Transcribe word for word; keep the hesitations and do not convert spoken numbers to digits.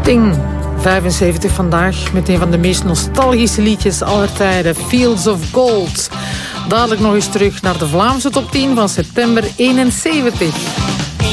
Sting, vijfenzeventig vandaag, met een van de meest nostalgische liedjes aller tijden, Fields of Gold. Dadelijk nog eens terug naar de Vlaamse top tien van september eenenzeventig.